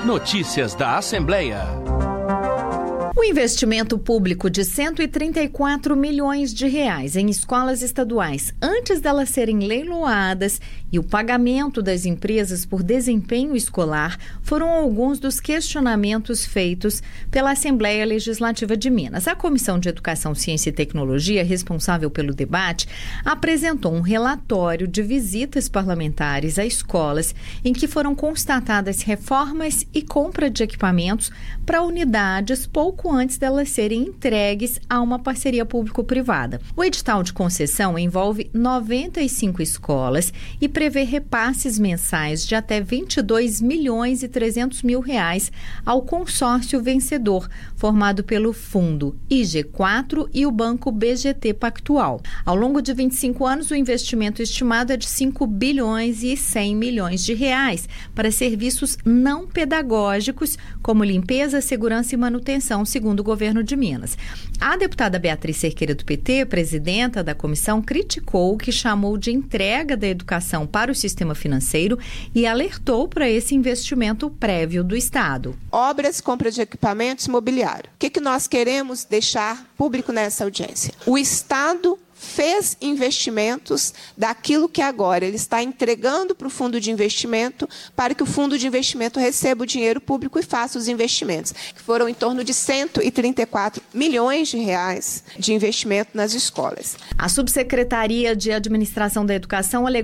Notícias da Assembleia. O investimento público de R$134 milhões em escolas estaduais antes delas serem leiloadas e o pagamento das empresas por desempenho escolar foram alguns dos questionamentos feitos pela Assembleia Legislativa de Minas. A Comissão de Educação, Ciência e Tecnologia, responsável pelo debate, apresentou um relatório de visitas parlamentares a escolas em que foram constatadas reformas e compra de equipamentos para unidades pouco antes delas serem entregues a uma parceria público-privada. O edital de concessão envolve 95 escolas e prevê repasses mensais de até R$22.300.000 ao consórcio vencedor, formado pelo Fundo IG4 e o Banco BGT Pactual. Ao longo de 25 anos, o investimento estimado é de R$5.100 para serviços não pedagógicos, como limpeza, segurança e manutenção, segundo o governo de Minas. A deputada Beatriz Cerqueira, do PT, presidenta da comissão, criticou o que chamou de entrega da educação para o sistema financeiro e alertou para esse investimento prévio do Estado. Obras, compra de equipamentos, mobiliário. O que nós queremos deixar público nessa audiência? O Estado fez investimentos daquilo que agora ele está entregando para o fundo de investimento para que o fundo de investimento receba o dinheiro público e faça os investimentos, que foram em torno de R$134 milhões de investimento nas escolas. A Subsecretaria de Administração da Educação alegou